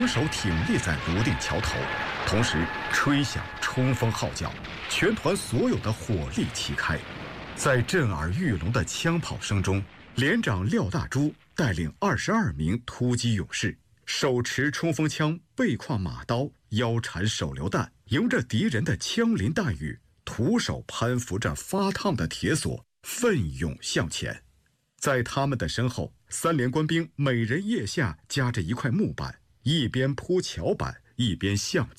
手挺立在泸定桥头，同时吹响冲锋号角，全团所有的火力齐开。在震耳欲聋的枪炮声中，连长廖大珠带领22名突击勇士，手持冲锋枪，背挎马刀，腰缠手榴弹，迎着敌人的枪林弹雨，徒手攀扶着发烫的铁索，奋勇向前。在他们的身后，3连官兵每人腋下夹着一块木板，一边铺桥板，一边向前。